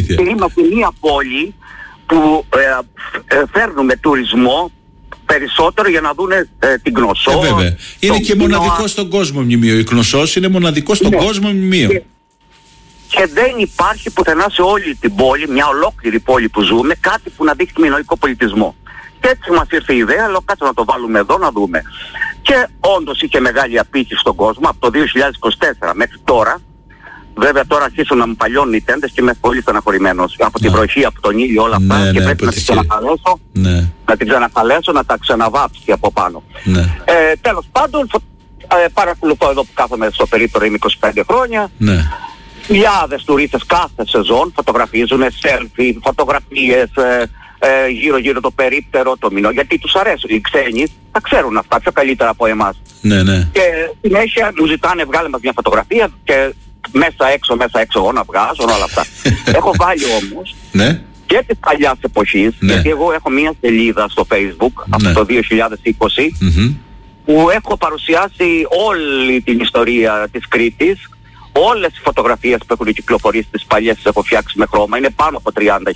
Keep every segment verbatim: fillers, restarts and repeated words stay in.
αλήθεια. Και είμαστε μια πόλη που ε, ε, φέρνουμε τουρισμό περισσότερο για να δουν ε, την Κνωσό. Ε, βέβαια. Είναι και κοινό... μοναδικό στον κόσμο μνημείο. Η Κνωσός είναι μοναδικό στον ναι. κόσμο μνημείο. Και, και δεν υπάρχει πουθενά σε όλη την πόλη, μια ολόκληρη πόλη που ζούμε, κάτι που να δείχνει μινωικό πολιτισμό. Και έτσι μας ήρθε η ιδέα, λέω κάτσε να το βάλουμε εδώ να δούμε. Και όντως είχε μεγάλη απήχηση στον κόσμο από το δύο χιλιάδες είκοσι τέσσερα μέχρι τώρα. Βέβαια τώρα αρχίσουν να μου παλιώνουν οι τέντες και είμαι πολύ στεναχωρημένος από την βροχή, από τον ήλιο, όλα αυτά. Ναι, και ναι, πρέπει να την ξανακαλέσω, ναι. να την ξανακαλέσω, να τα ξαναβάψει από πάνω. Ναι. Ε, τέλος πάντων, φω, ε, παρακολουθώ εδώ που κάθομαι στο περίπτερο, είμαι είκοσι πέντε χρόνια. Ναι. Χιλιάδες τουρίστες κάθε σεζόν φωτογραφίζουν, selfie, φωτογραφίες, ε, ε, γύρω-γύρω το περίπτερο, το μηνό, γιατί τους αρέσουν. Οι ξένοι τα ξέρουν αυτά πιο καλύτερα από εμάς. Ναι, ναι. Και συνέχεια μου ζητάνε βγάλε μας μια φωτογραφία και μέσα έξω, μέσα έξω εγώ να βγάζω όλα αυτά. Έχω βάλει όμως ναι. και της παλιάς εποχής, ναι. γιατί εγώ έχω μια σελίδα στο Facebook από ναι. το δύο χιλιάδες είκοσι mm-hmm. που έχω παρουσιάσει όλη την ιστορία της Κρήτης, όλες τις φωτογραφίες που έχουν κυκλοφορήσει, τις παλιές τις έχω φτιάξει με χρώμα, είναι πάνω από τριάντα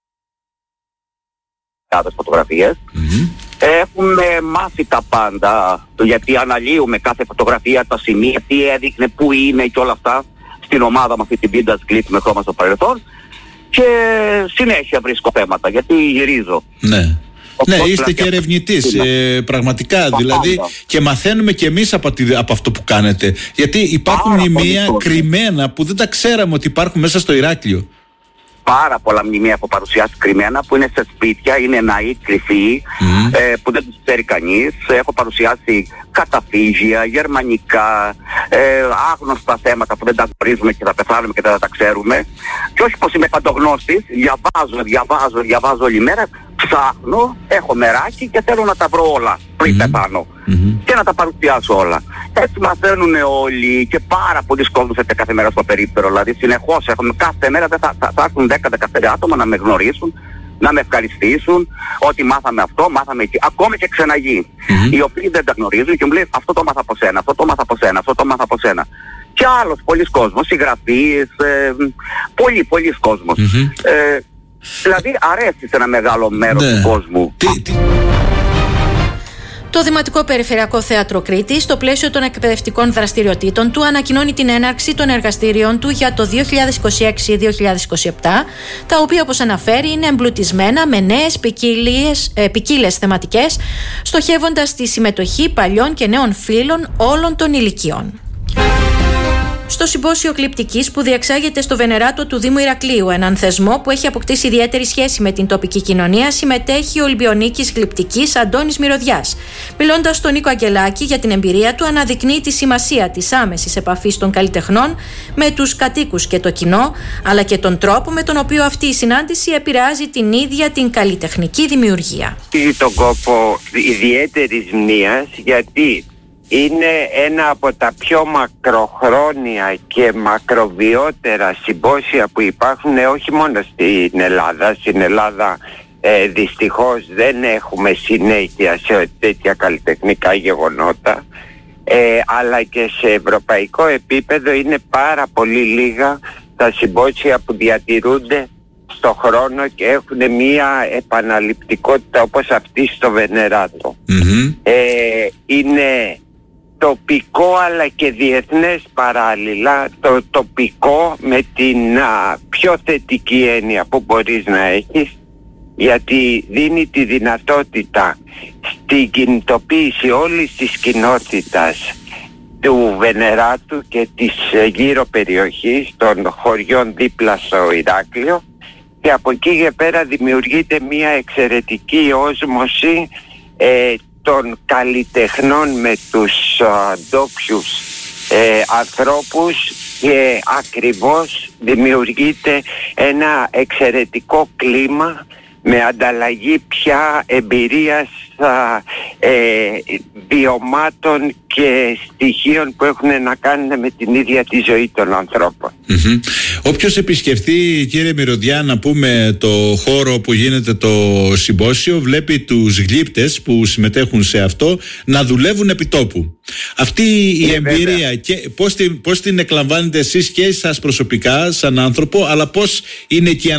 χιλιάδες φωτογραφίες. Mm-hmm. Έχουμε μάθει τα πάντα, γιατί αναλύουμε κάθε φωτογραφία, τα σημεία, τι έδειχνε, πού είναι και όλα αυτά στην ομάδα με αυτή την πίντα κλικ με χρώμα στο παρελθόν και συνέχεια βρίσκω θέματα γιατί γυρίζω. Ναι. Ναι, είστε και ερευνητής, ε, πραγματικά, τα δηλαδή πάντα. Και μαθαίνουμε και εμείς από, τη, από αυτό που κάνετε, γιατί υπάρχουν μνημεία κρυμμένα που δεν τα ξέραμε ότι υπάρχουν μέσα στο Ηράκλειο. Πάρα πολλά μνημεία έχω παρουσιάσει κρυμμένα που είναι σε σπίτια, είναι ναοί, κρυφοί, mm. ε, που δεν τους ξέρει κανείς. Έχω παρουσιάσει καταφύγια, γερμανικά, ε, άγνωστα θέματα που δεν τα γνωρίζουμε και θα πεθάνουμε και δεν θα τα ξέρουμε. Και όχι πως είμαι παντογνώστης, διαβάζω, διαβάζω, διαβάζω όλη μέρα, ψάχνω, έχω μεράκι και θέλω να τα βρω όλα πριν mm. πεθάνω. Mm-hmm. Και να τα παρουσιάσω όλα. Έτσι μαθαίνουν όλοι και πάρα πολλοί κόσμος έρχεται κάθε μέρα στο περίπτερο. Δηλαδή συνεχώς έχουμε κάθε μέρα θα, θα, θα έρθουν δέκα με δεκαπέντε άτομα να με γνωρίσουν, να με ευχαριστήσουν ότι μάθαμε αυτό, μάθαμε εκεί. Ακόμη και ξεναγοί, mm-hmm. οι οποίοι δεν τα γνωρίζουν και μου λέει αυτό το μάθα από σένα, αυτό το μάθα από σένα, αυτό το μάθα από σένα. Και άλλος πολλοί κόσμος, συγγραφείς, ε, πολλοί πολλοί κόσμος. Mm-hmm. Ε, δηλαδή αρέσει σε ένα μεγάλο μέρος ναι. του κόσμου. Τι, τι... Το Δημοτικό Περιφερειακό Θέατρο Κρήτης, στο πλαίσιο των εκπαιδευτικών δραστηριοτήτων του, ανακοινώνει την έναρξη των εργαστήριων του για το δύο χιλιάδες είκοσι έξι δύο χιλιάδες είκοσι επτά, τα οποία, όπως αναφέρει, είναι εμπλουτισμένα με νέες ποικίλες θεματικές, στοχεύοντας τη συμμετοχή παλιών και νέων φίλων όλων των ηλικιών. Στο συμπόσιο γλυπτικής που διεξάγεται στο Βενεράτο του Δήμου Ηρακλείου, έναν θεσμό που έχει αποκτήσει ιδιαίτερη σχέση με την τοπική κοινωνία, συμμετέχει ο Ολυμπιονίκης γλυπτικής Αντώνης Μυρωδιάς. Μιλώντας στον Νίκο Αγγελάκη για την εμπειρία του, αναδεικνύει τη σημασία της άμεσης επαφής των καλλιτεχνών με τους κατοίκους και το κοινό, αλλά και τον τρόπο με τον οποίο αυτή η συνάντηση επηρεάζει την ίδια την καλλιτεχνική δημιουργία. Έχει τον κόπο ιδιαίτερης μνήας, γιατί είναι ένα από τα πιο μακροχρόνια και μακροβιότερα συμπόσια που υπάρχουν, όχι μόνο στην Ελλάδα. Στην Ελλάδα ε, δυστυχώς δεν έχουμε συνέχεια σε τέτοια καλλιτεχνικά γεγονότα, ε, αλλά και σε ευρωπαϊκό επίπεδο είναι πάρα πολύ λίγα τα συμπόσια που διατηρούνται στο χρόνο και έχουν μία επαναληπτικότητα όπως αυτή στο Βενεράτο. Mm-hmm. Ε, είναι τοπικό αλλά και διεθνές παράλληλα. Το τοπικό με την α, πιο θετική έννοια που μπορείς να έχεις, γιατί δίνει τη δυνατότητα στην κινητοποίηση όλης της κοινότητας του Βενεράτου και της γύρω περιοχής των χωριών δίπλα στο Ηράκλειο, και από εκεί και πέρα δημιουργείται μια εξαιρετική όσμωση ε, των καλλιτεχνών με τους α, ντόπιους ε, ανθρώπους, και ακριβώς δημιουργείται ένα εξαιρετικό κλίμα με ανταλλαγή πια εμπειρίας α, ε, βιωμάτων και στοιχείων που έχουν να κάνουν με την ίδια τη ζωή των ανθρώπων. Mm-hmm. Όποιος επισκεφτεί, κύριε Μυρωδιά, να πούμε το χώρο που γίνεται το συμπόσιο, βλέπει τους γλύπτες που συμμετέχουν σε αυτό να δουλεύουν επί τόπου. Αυτή η ε, εμπειρία βέβαια. Και πώς την, πώς την εκλαμβάνετε εσείς και εσάς προσωπικά σαν άνθρωπο, αλλά πώς είναι και